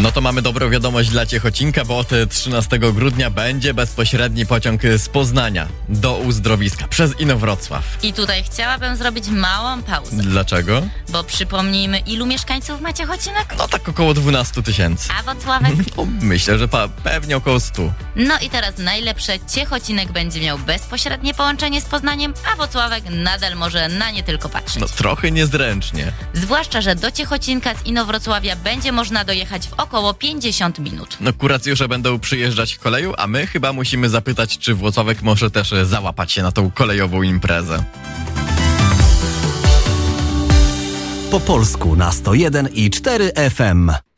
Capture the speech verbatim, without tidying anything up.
No to mamy dobrą wiadomość dla Ciechocinka, bo od trzynastego grudnia będzie bezpośredni pociąg z Poznania do Uzdrowiska przez Inowrocław. I tutaj chciałabym zrobić małą pauzę. Dlaczego? Bo przypomnijmy, ilu mieszkańców ma Ciechocinek? No tak około dwanaście tysięcy. A Włocławek? No, myślę, że pa, pewnie około stu. No i teraz najlepsze, Ciechocinek będzie miał bezpośrednie połączenie z Poznaniem, a Włocławek nadal może na nie tylko patrzeć. No trochę niezręcznie. Zwłaszcza, że do Ciechocinka z Inowrocławia będzie można dojechać w około pięćdziesiąt minut. No kuracjusze będą przyjeżdżać koleją, a my chyba musimy zapytać, czy Włocławek może też załapać się na tą kolejową imprezę. Po polsku na sto jeden i cztery F M.